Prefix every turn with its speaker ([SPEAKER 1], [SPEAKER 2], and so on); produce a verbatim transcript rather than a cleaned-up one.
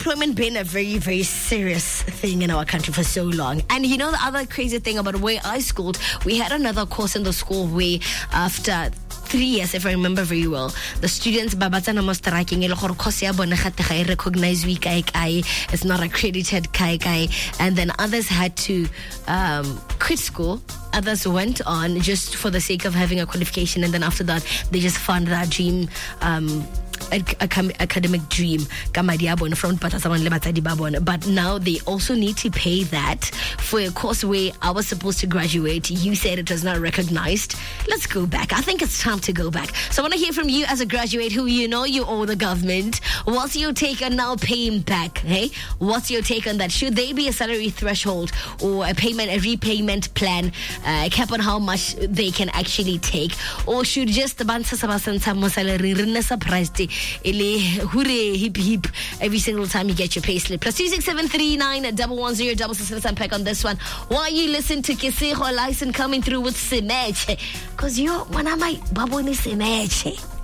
[SPEAKER 1] unemployment been a very, very serious thing in our country for so long. And you know, the other crazy thing about where I schooled, we had another course in the school where after three years, if I remember very well, the students babatsana mo striking e le gore course ya bone gate ga e recognize we kai kai, it's not accredited kai kai, and then others had to um, quit school. Others went on just for the sake of having a qualification, and then after that they just found that dream um academic dream from but now they also need to pay that for a course where I was supposed to graduate. You said it was not recognized. Let's go back. I think it's time to go back. So I want to hear from you as a graduate who you know you owe the government. What's your take on now paying back? Hey, what's your take on that? Should there be a salary threshold or a payment, a repayment plan, uh, cap on how much they can actually take, or should just the bansa salary surprised Ele hooray hip hip every single time you get your pay slip? Plus two six seven three nine double one zero double six. Let's unpack on this one. Why you listen to Kisego License coming through with Semeche? Cause you one of my baboni Semeche.